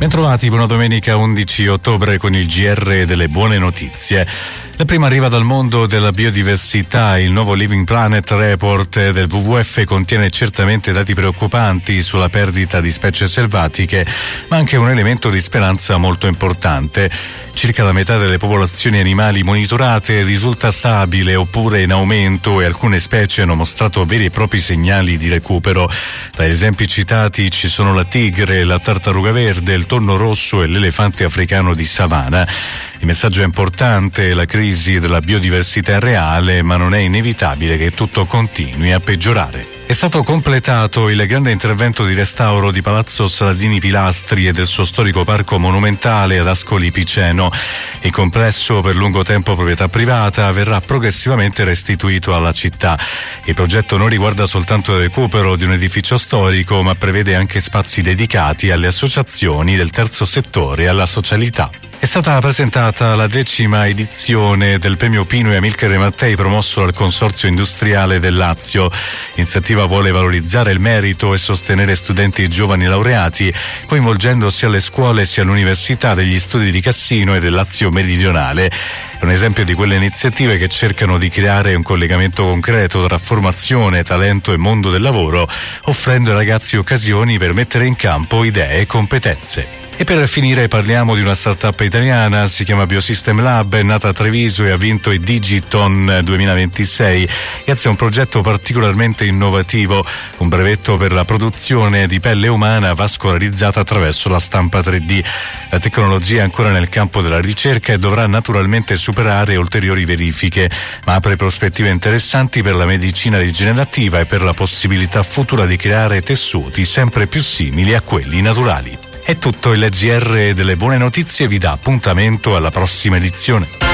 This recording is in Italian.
Bentrovati, buona domenica 11 ottobre con il GR delle buone notizie. La prima arriva dal mondo della biodiversità. Il nuovo Living Planet Report del WWF contiene certamente dati preoccupanti sulla perdita di specie selvatiche, ma anche un elemento di speranza molto importante. Circa la metà delle popolazioni animali monitorate risulta stabile oppure in aumento e alcune specie hanno mostrato veri e propri segnali di recupero. Tra gli esempi citati ci sono la tigre, la tartaruga verde, il tonno rosso e l'elefante africano di savana. Il messaggio è importante, la crisi della biodiversità è reale, ma non è inevitabile che tutto continui a peggiorare. È stato completato il grande intervento di restauro di Palazzo Saladini Pilastri e del suo storico parco monumentale ad Ascoli Piceno. Il complesso, per lungo tempo proprietà privata, verrà progressivamente restituito alla città. Il progetto non riguarda soltanto il recupero di un edificio storico, ma prevede anche spazi dedicati alle associazioni del terzo settore e alla socialità. È stata presentata la 10ª edizione del premio Pino e Amilcare Mattei promosso dal Consorzio Industriale del Lazio. L'iniziativa vuole valorizzare il merito e sostenere studenti giovani laureati, coinvolgendo sia le scuole sia l'Università degli Studi di Cassino e del Lazio Meridionale. È un esempio di quelle iniziative che cercano di creare un collegamento concreto tra formazione, talento e mondo del lavoro, offrendo ai ragazzi occasioni per mettere in campo idee e competenze. E per finire parliamo di una startup italiana, si chiama Biosystem Lab, è nata a Treviso e ha vinto i Digiton 2026. Grazie a un progetto particolarmente innovativo, un brevetto per la produzione di pelle umana vascolarizzata attraverso la stampa 3D. La tecnologia è ancora nel campo della ricerca e dovrà naturalmente superare ulteriori verifiche, ma apre prospettive interessanti per la medicina rigenerativa e per la possibilità futura di creare tessuti sempre più simili a quelli naturali. È tutto, il GR delle buone notizie vi dà appuntamento alla prossima edizione.